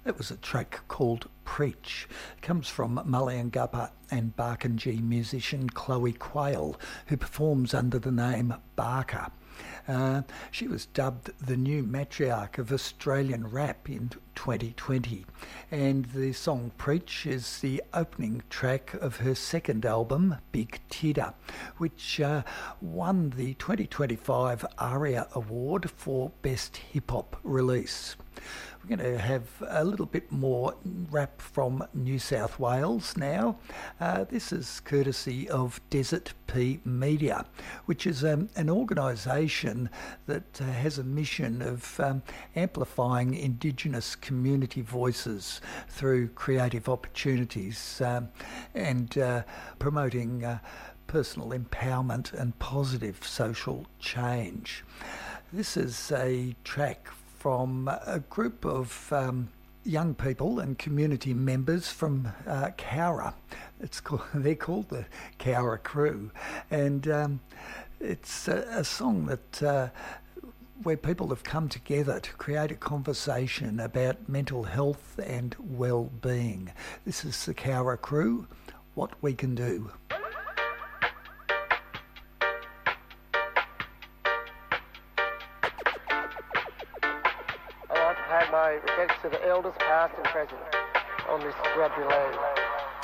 It was a track called Preach. It comes from Mullyangubba and Barkindji musician Chloe Quayle, who performs under the name Barker. She was dubbed the new matriarch of Australian rap in 2020, and the song Preach is the opening track of her second album, Big Tidda, which won the 2025 ARIA Award for Best Hip Hop Release. We're going to have a little bit more rap from New South Wales now. This is courtesy of Desert P Media, which is an organisation that has a mission of amplifying Indigenous community voices through creative opportunities and promoting personal empowerment and positive social change. This is a track from a group of young people and community members from Cowra. They're called the Cowra Crew, and it's a song that where people have come together to create a conversation about mental health and well-being. This is the Cowra Crew, What We Can Do. My respects to the elders past and present on this Rugby land.